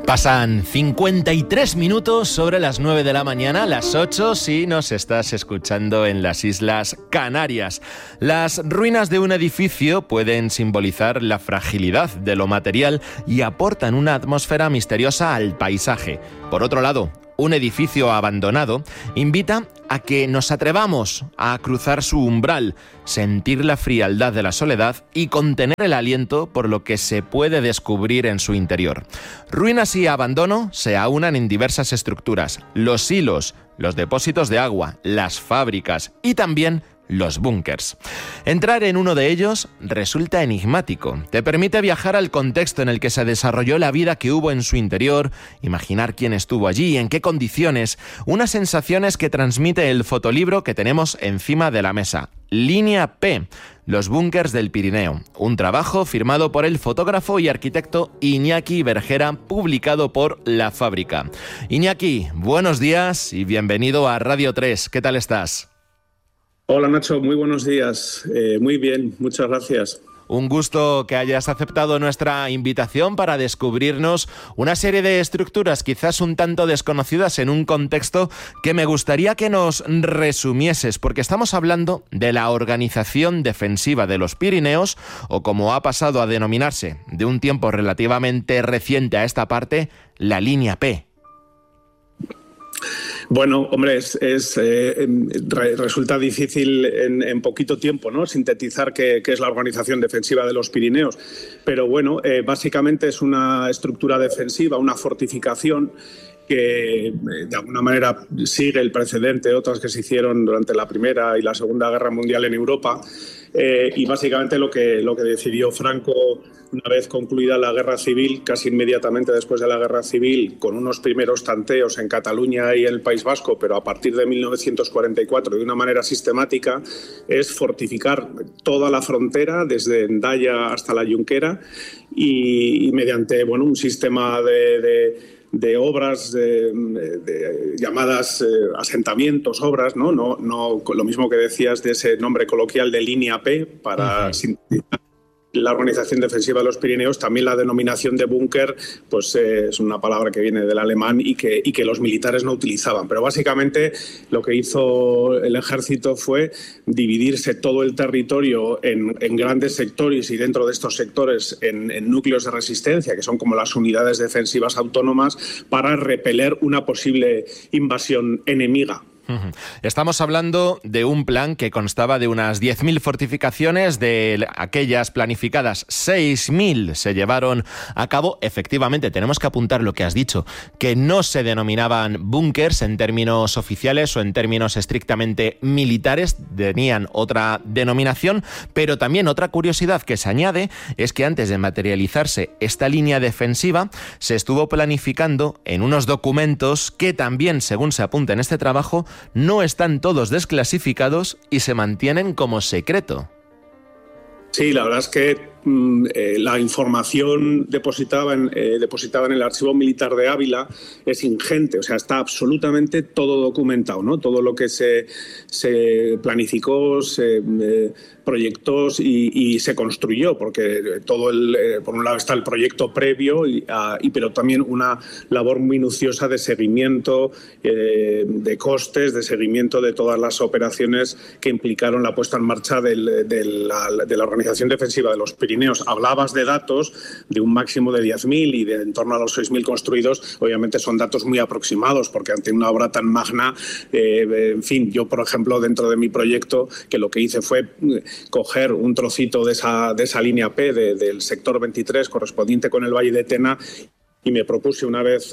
Pasan 53 minutos sobre las 9 de la mañana, las 8 si nos estás escuchando en las Islas Canarias. Las ruinas de un edificio pueden simbolizar la fragilidad de lo material y aportan una atmósfera misteriosa al paisaje. Por otro lado, un edificio abandonado invita a que nos atrevamos a cruzar su umbral, sentir la frialdad de la soledad y contener el aliento por lo que se puede descubrir en su interior. Ruinas y abandono se aunan en diversas estructuras: los silos, los depósitos de agua, las fábricas y también los búnkers. Entrar en uno de ellos resulta enigmático. Te permite viajar al contexto en el que se desarrolló la vida que hubo en su interior, imaginar quién estuvo allí, en qué condiciones, unas sensaciones que transmite el fotolibro que tenemos encima de la mesa. Línea P, los búnkers del Pirineo, un trabajo firmado por el fotógrafo y arquitecto Iñaki Bergera, publicado por La Fábrica. Iñaki, buenos días y bienvenido a Radio 3. ¿Qué tal estás? Hola Nacho, muy buenos días. Muy bien, muchas gracias. Un gusto que hayas aceptado nuestra invitación para descubrirnos una serie de estructuras quizás un tanto desconocidas en un contexto que me gustaría que nos resumieses, porque estamos hablando de la Organización Defensiva de los Pirineos, o como ha pasado a denominarse de un tiempo relativamente reciente a esta parte, la Línea P. Bueno, hombre, resulta difícil en poquito tiempo, ¿no?, sintetizar qué es la Organización Defensiva de los Pirineos. Pero bueno, básicamente es una estructura defensiva, una fortificación que de alguna manera sigue el precedente de otras que se hicieron durante la Primera y la Segunda Guerra Mundial en Europa. Y básicamente lo que decidió Franco, una vez concluida la Guerra Civil, casi inmediatamente después de la Guerra Civil, con unos primeros tanteos en Cataluña y en el País Vasco, pero a partir de 1944 de una manera sistemática, es fortificar toda la frontera desde Hendaya hasta la Junquera y mediante un sistema de obras llamadas asentamientos, obras, no lo mismo que decías de ese nombre coloquial de Línea P para sintetizar la Organización Defensiva de los Pirineos. También la denominación de búnker pues es una palabra que viene del alemán y que los militares no utilizaban, pero básicamente lo que hizo el ejército fue dividirse todo el territorio en grandes sectores, y dentro de estos sectores en núcleos de resistencia, que son como las unidades defensivas autónomas, para repeler una posible invasión enemiga. Estamos hablando de un plan que constaba de unas 10.000 fortificaciones. De aquellas planificadas, 6.000 se llevaron a cabo. Efectivamente, tenemos que apuntar lo que has dicho, que no se denominaban búnkers en términos oficiales o en términos estrictamente militares, tenían otra denominación, pero también otra curiosidad que se añade es que antes de materializarse esta línea defensiva se estuvo planificando en unos documentos que también, según se apunta en este trabajo, no están todos desclasificados y se mantienen como secreto. Sí, la verdad es que la información depositada en el Archivo Militar de Ávila es ingente, o sea, está absolutamente todo documentado, ¿no? Todo lo que se planificó, se proyectó y se construyó, porque por un lado está el proyecto previo, pero también una labor minuciosa de seguimiento de costes, de seguimiento de todas las operaciones que implicaron la puesta en marcha de la Organización Defensiva de los Pirineos. Hablabas de datos de un máximo de 10.000 y de en torno a los 6.000 construidos. Obviamente son datos muy aproximados, porque ante una obra tan magna, en fin, yo, por ejemplo, dentro de mi proyecto, que lo que hice fue coger un trocito de esa línea P del sector 23 correspondiente con el Valle de Tena, y me propuse, una vez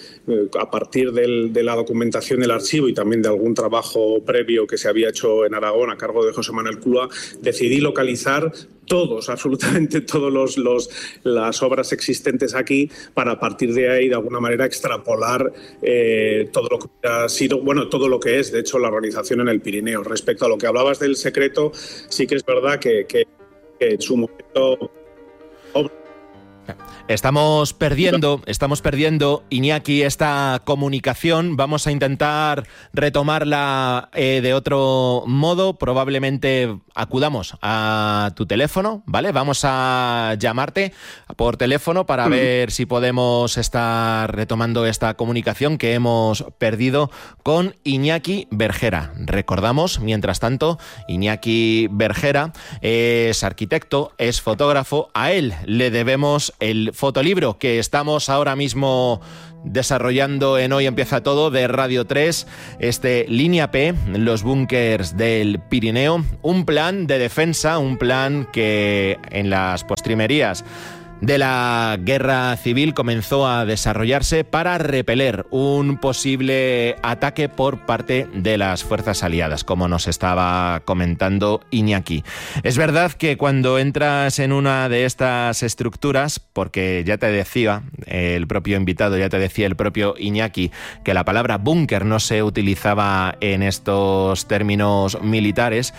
a partir de la documentación del archivo y también de algún trabajo previo que se había hecho en Aragón a cargo de José Manuel Cúa, decidí localizar absolutamente todas las obras existentes aquí, para a partir de ahí de alguna manera extrapolar todo lo que ha sido, todo lo que es de hecho la organización en el Pirineo. Respecto a lo que hablabas del secreto, sí que es verdad que en su momento Estamos perdiendo, Iñaki, esta comunicación. Vamos a intentar retomarla de otro modo. Probablemente acudamos a tu teléfono, ¿vale? Vamos a llamarte por teléfono para ver si podemos estar retomando esta comunicación que hemos perdido con Iñaki Bergera. Recordamos, mientras tanto, Iñaki Bergera es arquitecto, es fotógrafo. A él le debemos el fotolibro que estamos ahora mismo desarrollando en Hoy Empieza Todo de Radio 3, Línea P, los búnkers del Pirineo, un plan de defensa, un plan que en las postrimerías de la guerra civil comenzó a desarrollarse para repeler un posible ataque por parte de las fuerzas aliadas, como nos estaba comentando Iñaki. Es verdad que cuando entras en una de estas estructuras, porque ya te decía el propio invitado, ya te decía el propio Iñaki, que la palabra búnker no se utilizaba en estos términos militares,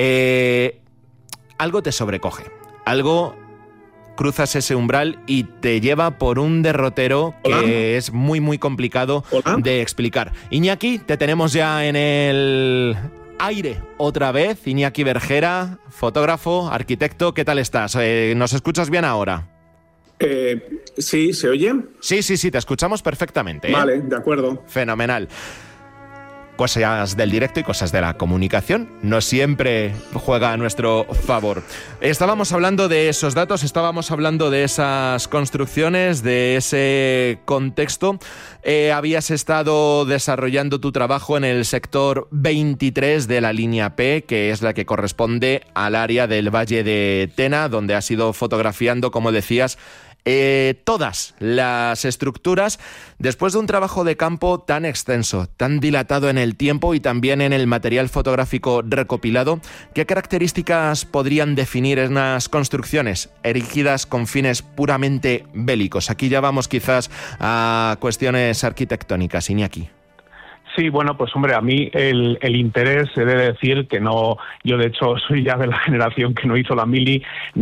algo te sobrecoge, algo cruzas ese umbral y te lleva por un derrotero que es muy, muy complicado de explicar. Iñaki, te tenemos ya en el aire otra vez. Iñaki Bergera, fotógrafo, arquitecto, ¿qué tal estás? ¿Nos escuchas bien ahora? Sí, ¿se oye? Sí, te escuchamos perfectamente. Vale, de acuerdo. Fenomenal. Cosas del directo y cosas de la comunicación no siempre juega a nuestro favor. Estábamos hablando de esos datos, estábamos hablando de esas construcciones, de ese contexto. Habías estado desarrollando tu trabajo en el sector 23 de la línea P, que es la que corresponde al área del Valle de Tena, donde has ido fotografiando, como decías, todas las estructuras después de un trabajo de campo tan extenso, tan dilatado en el tiempo y también en el material fotográfico recopilado. ¿Qué características podrían definir unas construcciones erigidas con fines puramente bélicos? Aquí ya vamos quizás a cuestiones arquitectónicas, Iñaki. Sí, bueno, pues hombre, a mí el interés, he de decir que no, yo de hecho soy ya de la generación que no hizo la mili,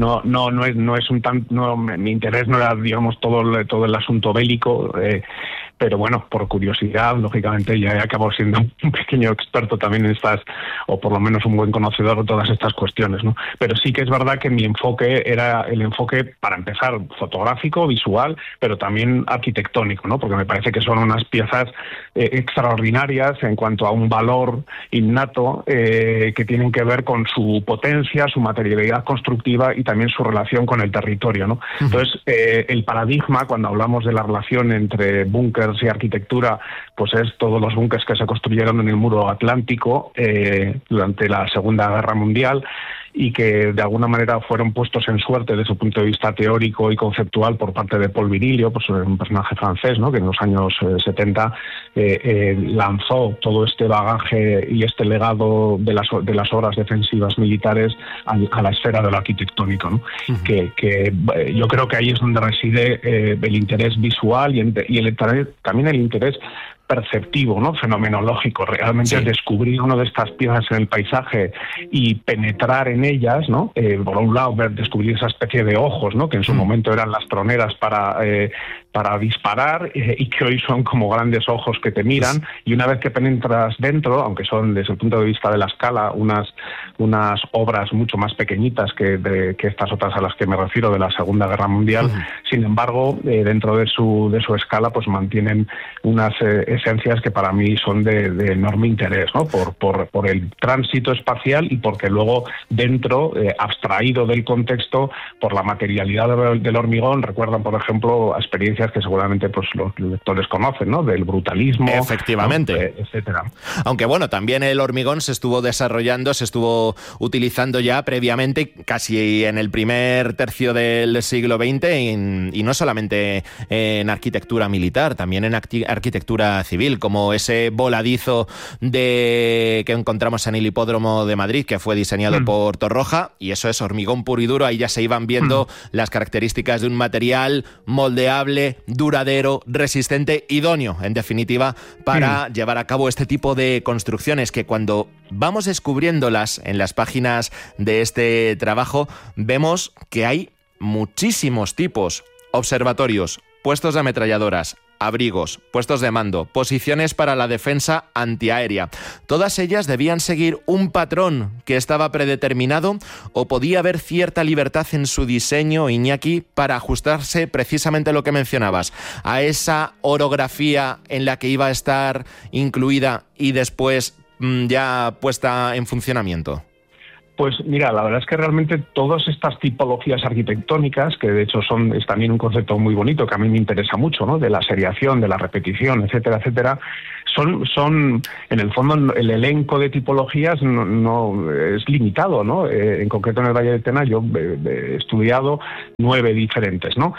mi interés no era, digamos, todo el asunto bélico, pero bueno, por curiosidad, lógicamente ya he acabado siendo un pequeño experto también en estas, o por lo menos un buen conocedor de todas estas cuestiones, ¿no? Pero sí que es verdad que mi enfoque era el enfoque, para empezar, fotográfico, visual, pero también arquitectónico, ¿no? Porque me parece que son unas piezas extraordinarias en cuanto a un valor innato que tienen que ver con su potencia, su materialidad constructiva y también su relación con el territorio, ¿no? Entonces, el paradigma, cuando hablamos de la relación entre búnkers y arquitectura, pues es todos los búnkers que se construyeron en el muro atlántico durante la Segunda Guerra Mundial y que de alguna manera fueron puestos en suerte desde su punto de vista teórico y conceptual por parte de Paul Virilio, pues un personaje francés, ¿no?, que en los años 70 lanzó todo este bagaje y este legado de las obras defensivas militares a la esfera de lo arquitectónico, ¿no? Que yo creo que ahí es donde reside el interés visual y también el interés perceptivo, ¿no?, fenomenológico. Realmente sí. Descubrir una de estas piezas en el paisaje y penetrar en ellas, ¿no? Por un lado, descubrir esa especie de ojos, ¿no?, que en su momento eran las troneras para disparar y que hoy son como grandes ojos que te miran, y una vez que penetras dentro, aunque son desde el punto de vista de la escala unas obras mucho más pequeñitas que estas otras a las que me refiero de la Segunda Guerra Mundial, sin embargo, dentro de su escala, pues mantienen unas esencias que para mí son de enorme interés, ¿no? Por el tránsito espacial y porque luego dentro, abstraído del contexto, por la materialidad del hormigón, recuerdan, por ejemplo, a experiencias que seguramente pues los lectores conocen, ¿no?, del brutalismo, efectivamente, ¿no?, etcétera. Aunque bueno, también el hormigón se estuvo desarrollando, se estuvo utilizando ya previamente, casi en el primer tercio del siglo XX, y no solamente en arquitectura militar, también en arquitectura civil, como ese voladizo que encontramos en el hipódromo de Madrid, que fue diseñado por Torroja, y eso es hormigón puro y duro. Ahí ya se iban viendo las características de un material moldeable, duradero, resistente, idóneo, en definitiva, para llevar a cabo este tipo de construcciones que, cuando vamos descubriéndolas en las páginas de este trabajo, vemos que hay muchísimos tipos. observatorios, puestos de ametralladoras, abrigos, puestos de mando, posiciones para la defensa antiaérea. ¿Todas ellas debían seguir un patrón que estaba predeterminado o podía haber cierta libertad en su diseño, Iñaki, para ajustarse precisamente a lo que mencionabas, a esa orografía en la que iba a estar incluida y después ya puesta en funcionamiento? Pues mira, la verdad es que realmente todas estas tipologías arquitectónicas, que de hecho es también un concepto muy bonito que a mí me interesa mucho, ¿no? De la seriación, de la repetición, etcétera, etcétera, son en el fondo el elenco de tipologías no es limitado, ¿no? En concreto en el Valle de Tena yo he estudiado 9 diferentes, ¿no?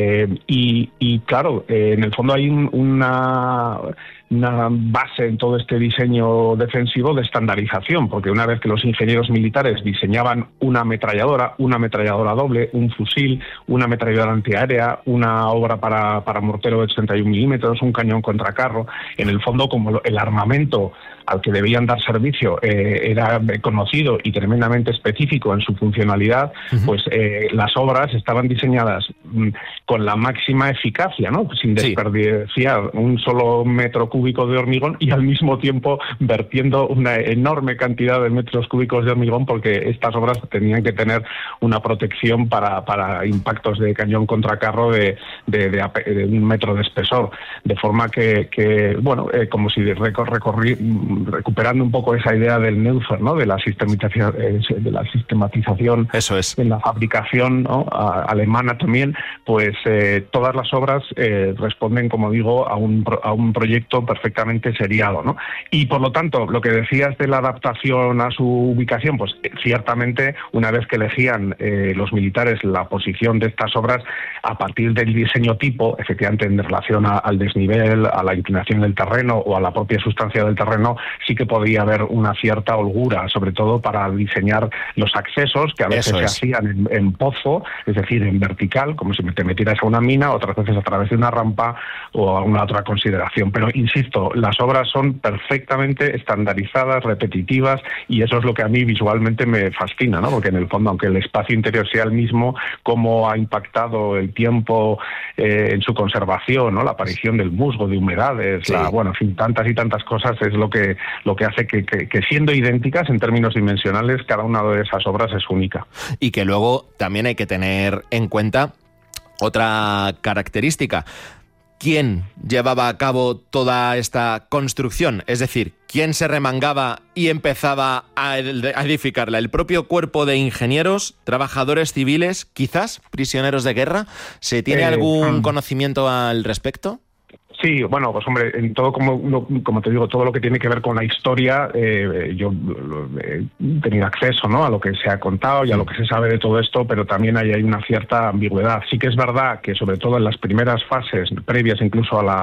Y claro, en el fondo hay una base en todo este diseño defensivo de estandarización, porque una vez que los ingenieros militares diseñaban una ametralladora doble, un fusil, una ametralladora antiaérea, una obra para mortero de 81 milímetros, un cañón contracarro, en el fondo como el armamento al que debían dar servicio era conocido y tremendamente específico en su funcionalidad, pues las obras estaban diseñadas con la máxima eficacia, ¿no? Sin desperdiciar un solo metro cúbico de hormigón y al mismo tiempo vertiendo una enorme cantidad de metros cúbicos de hormigón, porque estas obras tenían que tener una protección para impactos de cañón contra carro de 1 metro de espesor, de forma que como si recuperando un poco esa idea del Neufer, ¿no? De la sistematización Eso es. en la fabricación, ¿no? Alemana también, pues todas las obras responden, como digo, a un proyecto perfectamente seriado, ¿no? Y por lo tanto, lo que decías de la adaptación a su ubicación, pues ciertamente una vez que elegían los militares la posición de estas obras, a partir del diseño tipo, efectivamente en relación al desnivel, a la inclinación del terreno o a la propia sustancia del terreno, sí que podía haber una cierta holgura, sobre todo para diseñar los accesos, que a veces se hacían en pozo, es decir, en vertical, como si te metieras a una mina, otras veces a través de una rampa o alguna otra consideración. Pero, insisto, las obras son perfectamente estandarizadas, repetitivas, y eso es lo que a mí visualmente me fascina, ¿no? Porque en el fondo, aunque el espacio interior sea el mismo, cómo ha impactado el tiempo en su conservación, ¿no? La aparición del musgo, de humedades, en fin, tantas y tantas cosas es lo que hace que siendo idénticas en términos dimensionales, cada una de esas obras es única. Y que luego también hay que tener en cuenta otra característica. ¿Quién llevaba a cabo toda esta construcción? Es decir, ¿quién se remangaba y empezaba a edificarla? ¿El propio cuerpo de ingenieros, trabajadores civiles, quizás prisioneros de guerra? ¿Se tiene algún conocimiento al respecto? Sí, bueno, pues hombre, en todo, como te digo, todo lo que tiene que ver con la historia, yo he tenido acceso, ¿no? A lo que se ha contado y a lo que se sabe de todo esto, pero también hay una cierta ambigüedad. Sí que es verdad que sobre todo en las primeras fases, previas incluso a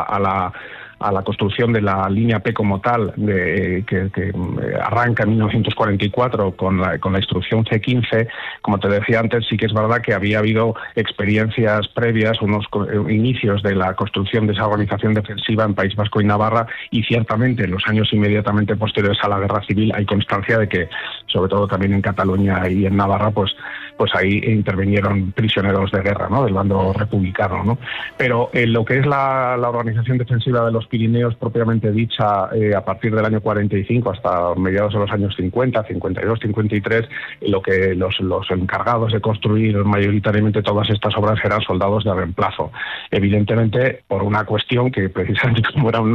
la construcción de la línea P como tal, que arranca en 1944 con la instrucción C-15, como te decía antes, sí que es verdad que había habido experiencias previas, unos inicios de la construcción de esa organización defensiva en País Vasco y Navarra, y ciertamente en los años inmediatamente posteriores a la Guerra Civil hay constancia de que, sobre todo también en Cataluña y en Navarra, pues ahí intervinieron prisioneros de guerra, ¿no? Del bando republicano, ¿no? Pero lo que es la organización defensiva de los Pirineos propiamente dicha, a partir del año 45 hasta mediados de los años 50, 52, 53, lo que los encargados de construir mayoritariamente todas estas obras eran soldados de reemplazo. Evidentemente, por una cuestión que precisamente como era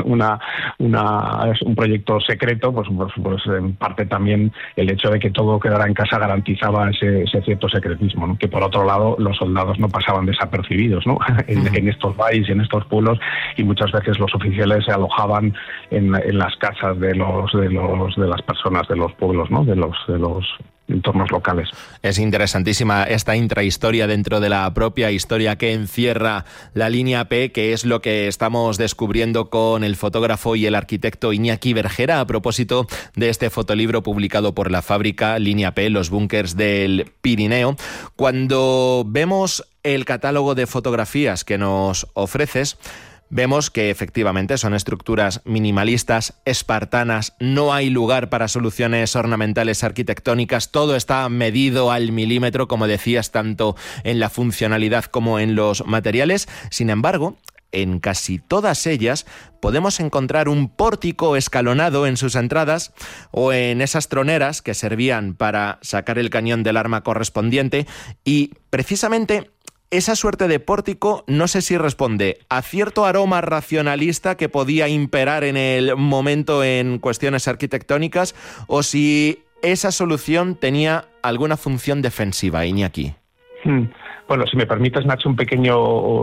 un proyecto secreto, pues en parte también el hecho de que todo quedara en casa garantizaba ese cierto secretismo, ¿no? Que por otro lado los soldados no pasaban desapercibidos, ¿no? en estos valles y en estos pueblos, y muchas veces los oficiales se alojaban en las casas de las personas de los pueblos, ¿no? De los entornos locales. Es interesantísima esta intrahistoria dentro de la propia historia que encierra la línea P, que es lo que estamos descubriendo con el fotógrafo y el arquitecto Iñaki Bergera a propósito de este fotolibro publicado por la fábrica Línea P, los búnkers del Pirineo. Cuando vemos el catálogo de fotografías que nos ofreces, vemos que efectivamente son estructuras minimalistas, espartanas, no hay lugar para soluciones ornamentales arquitectónicas, todo está medido al milímetro, como decías, tanto en la funcionalidad como en los materiales. Sin embargo, en casi todas ellas podemos encontrar un pórtico escalonado en sus entradas o en esas troneras que servían para sacar el cañón del arma correspondiente, y precisamente esa suerte de pórtico no sé si responde a cierto aroma racionalista que podía imperar en el momento en cuestiones arquitectónicas, o si esa solución tenía alguna función defensiva, Iñaki. Bueno, si me permites, Nacho, un pequeño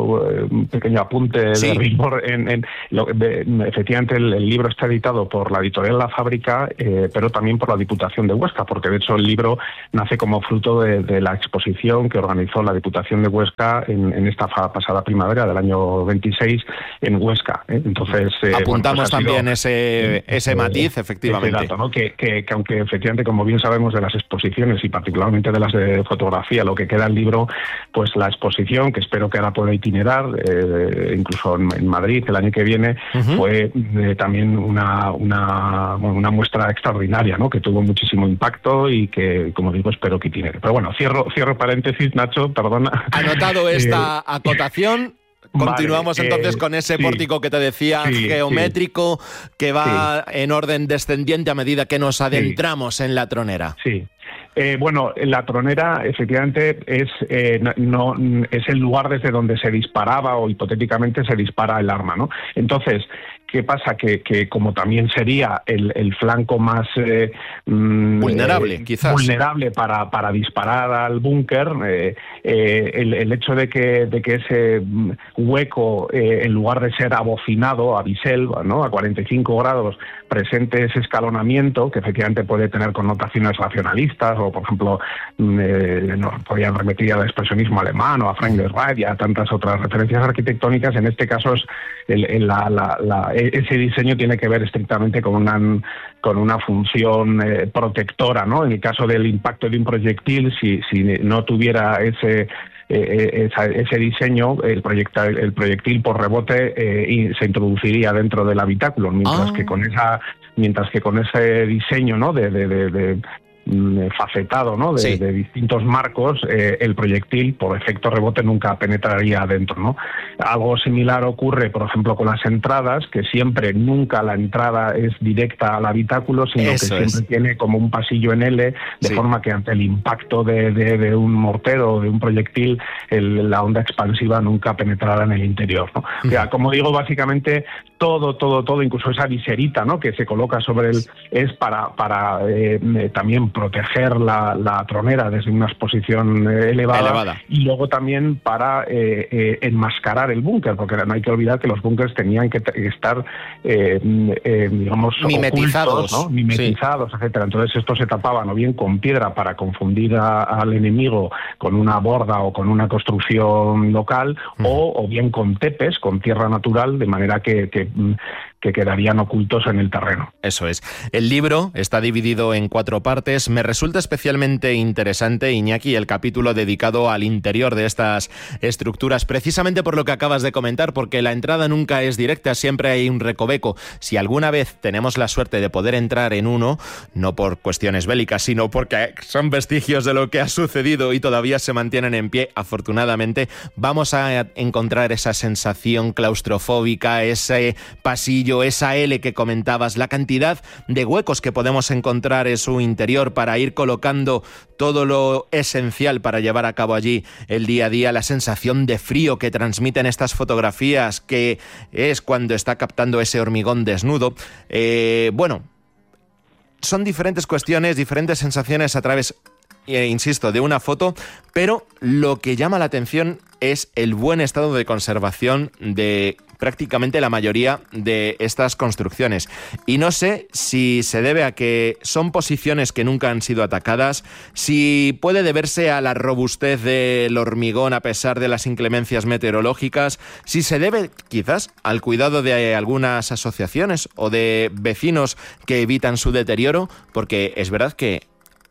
apunte de rigor. Efectivamente, el libro está editado por la editorial La Fábrica, pero también por la Diputación de Huesca, porque de hecho el libro nace como fruto de la exposición que organizó la Diputación de Huesca en esta pasada primavera del año 26 en Huesca. Entonces, apuntamos también ese matiz, efectivamente. Ese dato, ¿no? que aunque efectivamente, como bien sabemos de las exposiciones y particularmente de las de fotografía, lo que queda el libro, pues la exposición, que espero que ahora pueda itinerar, incluso en Madrid el año que viene, fue también una muestra extraordinaria, ¿no? Que tuvo muchísimo impacto y que, como digo, espero que itinere. Pero bueno, cierro paréntesis, Nacho, perdona. Anotado esta acotación. Continuamos entonces con ese pórtico que te decía, geométrico, que va en orden descendiente a medida que nos adentramos en la tronera. Sí. Bueno, la tronera efectivamente es el lugar desde donde se disparaba o hipotéticamente se dispara el arma, ¿no? Entonces, ¿qué pasa? Que como también sería el flanco más vulnerable, quizás. Vulnerable para disparar al búnker, el hecho de que ese hueco, en lugar de ser abocinado a bisel, ¿no?, a 45 grados, presente ese escalonamiento, que efectivamente puede tener connotaciones racionalistas, o por ejemplo, podrían remitir al expresionismo alemán o a Frank Lloyd Wright y a tantas otras referencias arquitectónicas. En este caso es ese diseño tiene que ver estrictamente con una función protectora, ¿no? En el caso del impacto de un proyectil, si no tuviera ese diseño, el proyectil por rebote se introduciría dentro del habitáculo, mientras que con ese diseño, ¿no?, de facetado, ¿no?, de distintos marcos, el proyectil por efecto rebote nunca penetraría adentro, ¿no? Algo similar ocurre, por ejemplo, con las entradas, que nunca la entrada es directa al habitáculo, sino que siempre tiene como un pasillo en L, de forma que ante el impacto de un mortero o de un proyectil, la onda expansiva nunca penetrará en el interior, ¿no? O sea, como digo, básicamente todo, incluso esa viserita, ¿no?, que se coloca sobre es para también proteger la tronera desde una exposición elevada, y luego también para enmascarar el búnker, porque no hay que olvidar que los búnkers tenían que estar digamos mimetizados, ocultos, ¿no?, mimetizados, etcétera. Entonces estos se tapaban o bien con piedra para confundir al enemigo con una borda o con una construcción local, o bien con tepes, con tierra natural, de manera que quedarían ocultos en el terreno. Eso es. El libro está dividido en 4 partes. Me resulta especialmente interesante, Iñaki, el capítulo dedicado al interior de estas estructuras, precisamente por lo que acabas de comentar, porque la entrada nunca es directa, siempre hay un recoveco. Si alguna vez tenemos la suerte de poder entrar en uno, no por cuestiones bélicas, sino porque son vestigios de lo que ha sucedido y todavía se mantienen en pie, afortunadamente, vamos a encontrar esa sensación claustrofóbica, ese pasillo, esa L que comentabas, la cantidad de huecos que podemos encontrar en su interior para ir colocando todo lo esencial para llevar a cabo allí el día a día, la sensación de frío que transmiten estas fotografías, que es cuando está captando ese hormigón desnudo. Bueno, son diferentes cuestiones, diferentes sensaciones a través, insisto, de una foto, pero lo que llama la atención es el buen estado de conservación de prácticamente la mayoría de estas construcciones. Y no sé si se debe a que son posiciones que nunca han sido atacadas, si puede deberse a la robustez del hormigón a pesar de las inclemencias meteorológicas, si se debe quizás al cuidado de algunas asociaciones o de vecinos que evitan su deterioro, porque es verdad que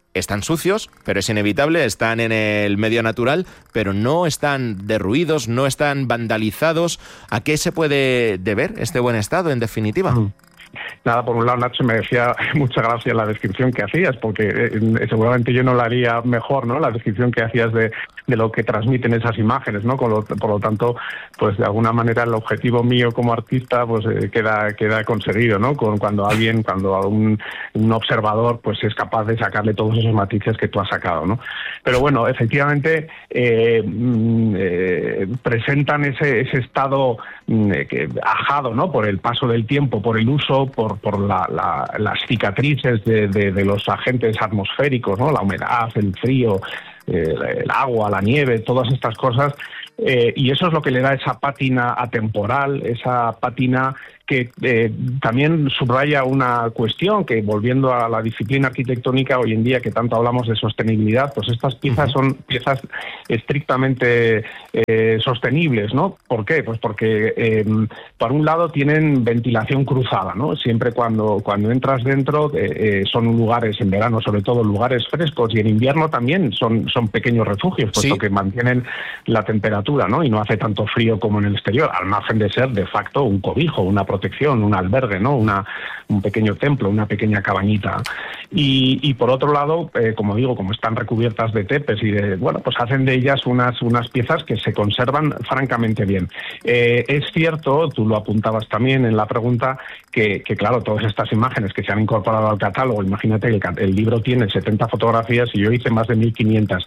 están sucios, pero es inevitable, están en el medio natural, pero no están derruidos, no están vandalizados. ¿A qué se puede deber este buen estado, en definitiva? Nada, por un lado, Nacho, me decía muchas gracias la descripción que hacías, porque seguramente yo no la haría mejor, ¿no? La descripción que hacías de lo que transmiten esas imágenes, ¿no? Por lo tanto, pues de alguna manera el objetivo mío como artista pues queda conseguido, ¿no? Cuando un observador pues es capaz de sacarle todos esos matices que tú has sacado, ¿no? Pero bueno, efectivamente presentan ese estado ajado, ¿no? Por el paso del tiempo, por el uso, por las cicatrices de los agentes atmosféricos, ¿no? La humedad, el frío, el agua, la nieve, todas estas cosas, y eso es lo que le da esa pátina atemporal, esa pátina que también subraya una cuestión que, volviendo a la disciplina arquitectónica hoy en día que tanto hablamos de sostenibilidad, pues estas piezas son piezas estrictamente sostenibles, ¿no? ¿Por qué? Pues porque por un lado tienen ventilación cruzada, ¿no? Siempre cuando entras dentro son lugares, en verano sobre todo, lugares frescos, y en invierno también son pequeños refugios, puesto que mantienen la temperatura, ¿no? Y no hace tanto frío como en el exterior, al margen de ser de facto un cobijo, una protección, un albergue, ¿no? Un pequeño templo, una pequeña cabañita. Y por otro lado, como digo, como están recubiertas de tepes y pues hacen de ellas unas piezas que se conservan francamente bien. Es cierto, tú lo apuntabas también en la pregunta, que claro, todas estas imágenes que se han incorporado al catálogo, imagínate que el libro tiene 70 fotografías y yo hice más de 1.500.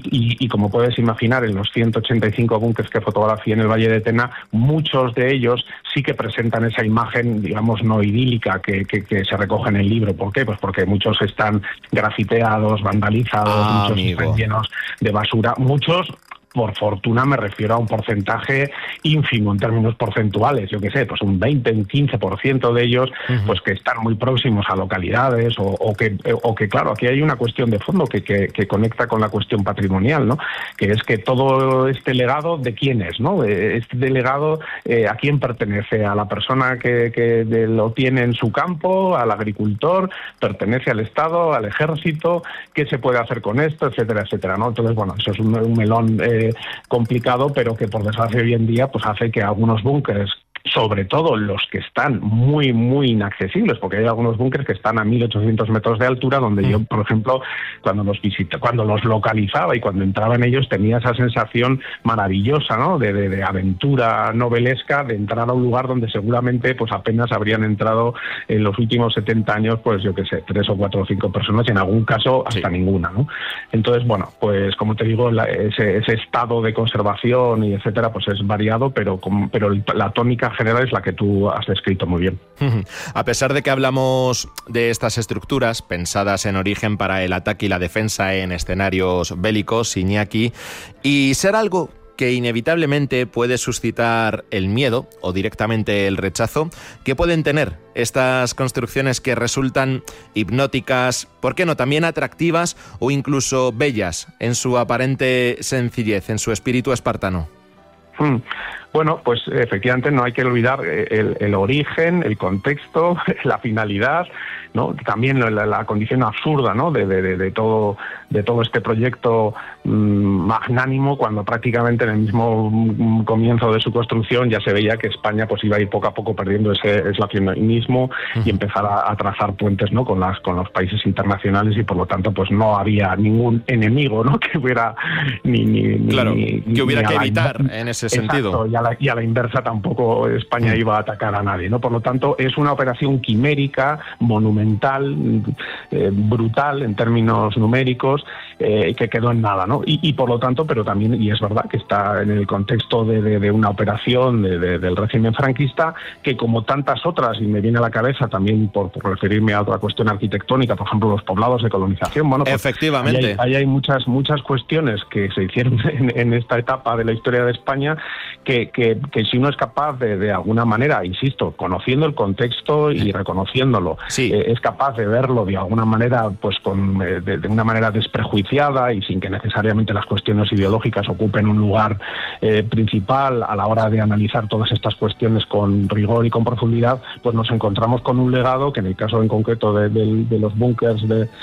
Y como puedes imaginar, en los 185 búnkers que fotografié en el Valle de Tena, muchos de ellos sí que presentan esa imagen, digamos, no idílica que se recoge en el libro. ¿Por qué? Pues porque muchos están grafiteados, vandalizados, muchos están llenos de basura, muchos... Por fortuna me refiero a un porcentaje ínfimo en términos porcentuales, yo qué sé, pues un 20, un 15% de ellos, pues que están muy próximos a localidades o que claro, aquí hay una cuestión de fondo que conecta con la cuestión patrimonial, ¿no? Que es que todo este legado, ¿de quién es, no? Este legado, ¿a quién pertenece? ¿A la persona que lo tiene en su campo, al agricultor? ¿Pertenece al Estado, al ejército? ¿Qué se puede hacer con esto? Etcétera, etcétera, ¿no? Entonces, bueno, eso es un melón complicado, pero que por desgracia hoy en día pues hace que algunos búnkeres, sobre todo los que están muy, muy inaccesibles, porque hay algunos búnkeres que están a 1.800 metros de altura, donde yo, por ejemplo, cuando los localizaba y cuando entraba en ellos, tenía esa sensación maravillosa, ¿no? De aventura novelesca, de entrar a un lugar donde seguramente pues apenas habrían entrado en los últimos 70 años, pues yo qué sé, 3 o 4 o 5 personas, y en algún caso hasta ninguna, ¿no? Entonces, bueno, pues como te digo, ese estado de conservación y etcétera, pues es variado, pero la tónica general es la que tú has descrito muy bien. A pesar de que hablamos de estas estructuras pensadas en origen para el ataque y la defensa en escenarios bélicos, Iñaki, y ser algo que inevitablemente puede suscitar el miedo o directamente el rechazo, ¿qué pueden tener estas construcciones que resultan hipnóticas, por qué no, también atractivas o incluso bellas en su aparente sencillez, en su espíritu espartano? Bueno, pues efectivamente no hay que olvidar el origen, el contexto, la finalidad, ¿no? También la condición absurda, ¿no? de todo este proyecto magnánimo, cuando prácticamente en el mismo comienzo de su construcción ya se veía que España pues iba a ir poco a poco perdiendo ese eslacionismo y empezar a trazar puentes, ¿no? con los países internacionales, y por lo tanto pues no había ningún enemigo, ¿no? que hubiera que hubiera que evitar en ese sentido. Exacto, y a la inversa tampoco España iba a atacar a nadie, ¿no? Por lo tanto, es una operación quimérica, monumental, brutal en términos numéricos, que quedó en nada, ¿no? Y por lo tanto, pero también, y es verdad que está en el contexto de una operación del régimen franquista, que como tantas otras, y me viene a la cabeza también por referirme a otra cuestión arquitectónica, por ejemplo, los poblados de colonización, bueno, pues efectivamente. Ahí hay muchas cuestiones que se hicieron en esta etapa de la historia de España que si uno es capaz de alguna manera, insisto, conociendo el contexto y reconociéndolo, es capaz de verlo de alguna manera, pues de una manera desprejuiciada y sin que necesariamente las cuestiones ideológicas ocupen un lugar principal a la hora de analizar todas estas cuestiones con rigor y con profundidad, pues nos encontramos con un legado que en el caso en concreto de los búnkers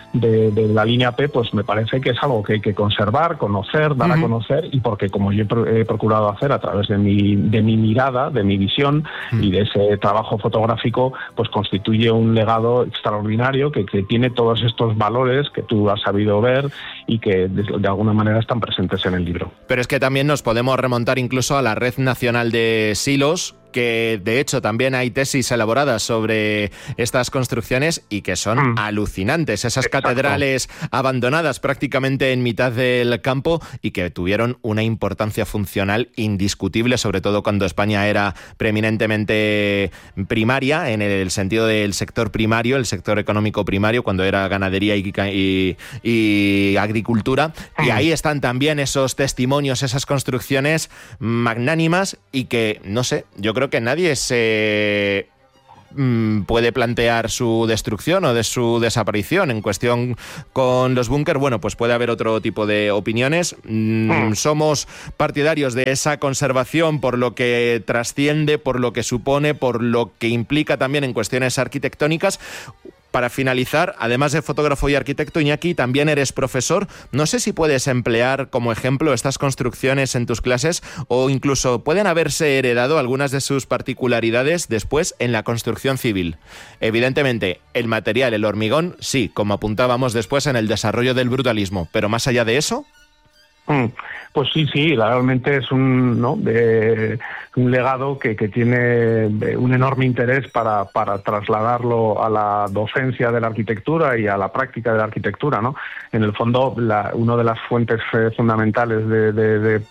de la línea P, pues me parece que es algo que hay que conservar, conocer, dar a conocer, y porque como yo he procurado hacer a través de mi mirada, de mi visión y de ese trabajo fotográfico, pues constituye un legado extraordinario que tiene todos estos valores que tú has sabido ver y que de alguna manera están presentes en el libro. Pero es que también nos podemos remontar incluso a la Red Nacional de Silos, que de hecho también hay tesis elaboradas sobre estas construcciones y que son alucinantes. Esas catedrales abandonadas prácticamente en mitad del campo y que tuvieron una importancia funcional indiscutible, sobre todo cuando España era preeminentemente primaria, en el sentido del sector primario, el sector económico primario, cuando era ganadería y agricultura. Y ahí están también esos testimonios, esas construcciones magnánimas y que, no sé, yo creo que nadie se puede plantear su destrucción o de su desaparición. En cuestión con los búnker, bueno, pues puede haber otro tipo de opiniones. Somos partidarios de esa conservación por lo que trasciende, por lo que supone, por lo que implica también en cuestiones arquitectónicas. Para finalizar, además de fotógrafo y arquitecto, Iñaki, también eres profesor. No sé si puedes emplear como ejemplo estas construcciones en tus clases o incluso pueden haberse heredado algunas de sus particularidades después en la construcción civil. Evidentemente, el material, el hormigón, sí, como apuntábamos después en el desarrollo del brutalismo. Pero más allá de eso... Pues sí, realmente es un legado que tiene un enorme interés para trasladarlo a la docencia de la arquitectura y a la práctica de la arquitectura, ¿no? En el fondo, una de las fuentes fundamentales de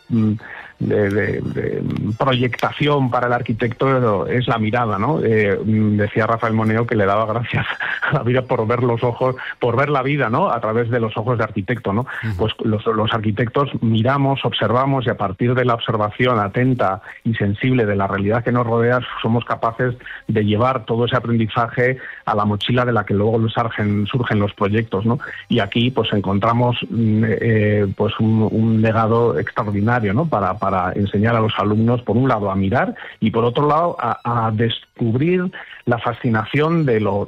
proyectación para el arquitecto es la mirada, ¿no? Decía Rafael Moneo que le daba gracias a la vida por ver los ojos, por ver la vida, ¿no? A través de los ojos de arquitecto, ¿no? Pues los arquitectos miramos, observamos y a partir de la observación atenta y sensible de la realidad que nos rodea somos capaces de llevar todo ese aprendizaje a la mochila de la que luego surgen los proyectos, ¿no? Y aquí pues encontramos pues un legado extraordinario, ¿no? Para enseñar a los alumnos, por un lado, a mirar y por otro lado, a descubrir la fascinación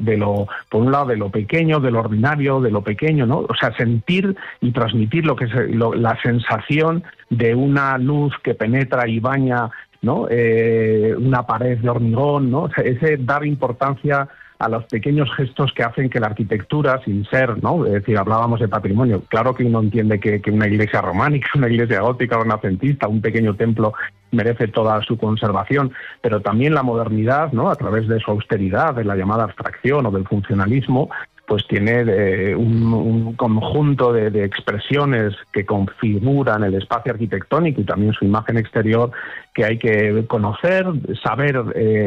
por un lado, de lo pequeño, de lo ordinario, de lo pequeño, ¿no? O sea, sentir y transmitir la sensación de una luz que penetra y baña, ¿no? Una pared de hormigón, ¿no? O sea, ese dar importancia a los pequeños gestos que hacen que la arquitectura, sin ser, ¿no? Es decir, hablábamos de patrimonio. Claro que uno entiende que una iglesia románica, una iglesia gótica o renacentista, un pequeño templo merece toda su conservación, pero también la modernidad, ¿no? A través de su austeridad, de la llamada abstracción o del funcionalismo, pues tiene un conjunto de expresiones que configuran el espacio arquitectónico y también su imagen exterior que hay que conocer, saber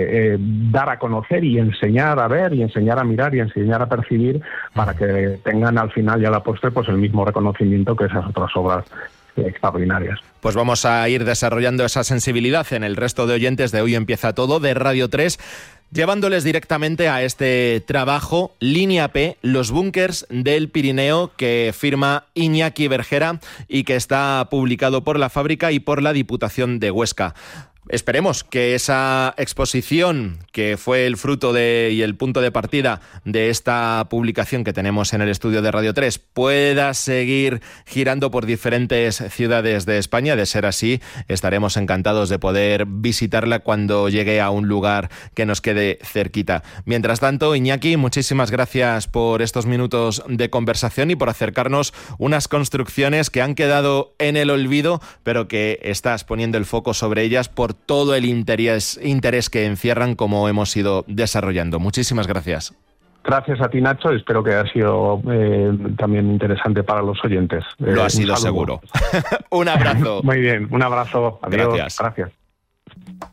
dar a conocer y enseñar a ver y enseñar a mirar y enseñar a percibir para que tengan al final y a la postre pues el mismo reconocimiento que esas otras obras extraordinarias. Pues vamos a ir desarrollando esa sensibilidad en el resto de oyentes de Hoy Empieza Todo de Radio 3, llevándoles directamente a este trabajo, Línea P, los búnkers del Pirineo, que firma Iñaki Bergera y que está publicado por La Fábrica y por la Diputación de Huesca. Esperemos que esa exposición, que fue el fruto y el punto de partida de esta publicación que tenemos en el estudio de Radio 3, pueda seguir girando por diferentes ciudades de España. De ser así, estaremos encantados de poder visitarla cuando llegue a un lugar que nos quede cerquita. Mientras tanto, Iñaki, muchísimas gracias por estos minutos de conversación y por acercarnos unas construcciones que han quedado en el olvido, pero que estás poniendo el foco sobre ellas por todo el interés que encierran, como hemos ido desarrollando. Muchísimas gracias. Gracias a ti, Nacho. Espero que haya sido también interesante para los oyentes. Lo ha sido seguro. Un abrazo. Muy bien, un abrazo. Adiós. Gracias. Gracias.